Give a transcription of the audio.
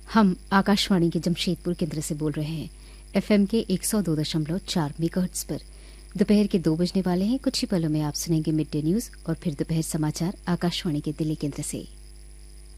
हम आकाशवाणी के जमशेदपुर केंद्र से बोल रहे हैं। एफएम के 102.4 मेगाहर्ट्ज पर दोपहर के 2 बजने वाले हैं। कुछ ही पलों में आप सुनेंगे मिड डे न्यूज और फिर दोपहर समाचार आकाशवाणी के दिल्ली केंद्र से।